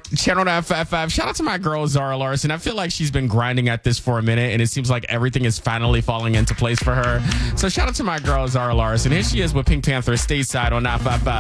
Channel FFF. Shout out to my girl, Zara Larson. I feel like she's been grinding at this for a minute, and it seems like everything is finally falling into place for her. So shout out to my girl, Zara Larson. Here she is with Pink Panther stateside on FFF.